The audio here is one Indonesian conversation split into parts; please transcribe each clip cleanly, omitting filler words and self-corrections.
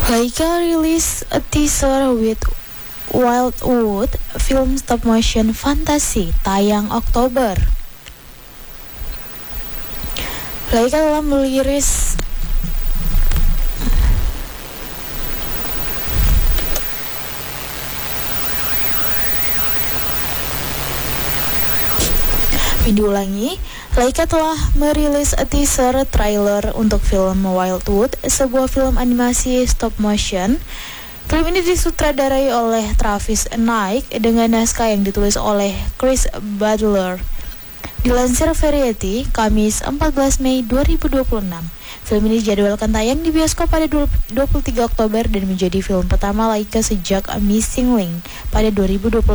Laika release a teaser with Wildwood film stop motion fantasi tayang Oktober. Laika telah merilis Laika telah merilis a teaser trailer untuk film Wildwood, sebuah film animasi stop motion. Film ini disutradarai oleh Travis Knight dengan naskah yang ditulis oleh Chris Butler. Dilansir Variety, Kamis 14 Mei 2026, film ini dijadwalkan tayang di bioskop pada 23 Oktober dan menjadi film pertama Laika sejak Missing Link pada 2019.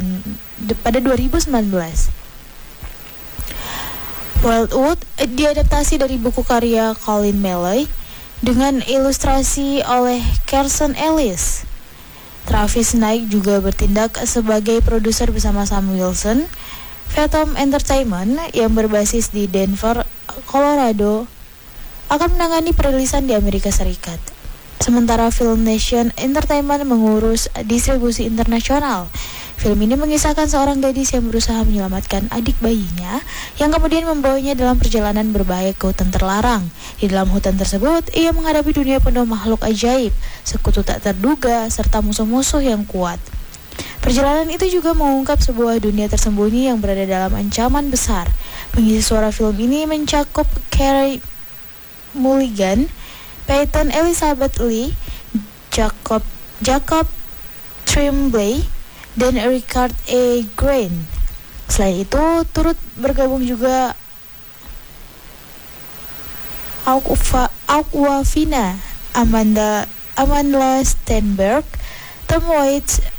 Wildwood diadaptasi dari buku karya Colin Meloy dengan ilustrasi oleh Carson Ellis. Travis Knight juga bertindak sebagai produser bersama Sam Wilson. Phantom Entertainment yang berbasis di Denver, Colorado akan menangani perilisan di Amerika Serikat. Sementara Film Nation Entertainment mengurus distribusi internasional. Film ini mengisahkan seorang gadis yang berusaha menyelamatkan adik bayinya yang kemudian membawanya dalam perjalanan berbahaya ke hutan terlarang. Di dalam hutan tersebut, ia menghadapi dunia penuh makhluk ajaib, sekutu tak terduga, serta musuh-musuh yang kuat. Perjalanan itu juga mengungkap sebuah dunia tersembunyi yang berada dalam ancaman besar. Pengisi suara film ini mencakup Carey Mulligan, Peyton Elizabeth Lee, Jacob Tremblay, dan Richard A. Grant. Selain itu, turut bergabung juga Awkwafina, Amanda Stenberg, Tom Waits,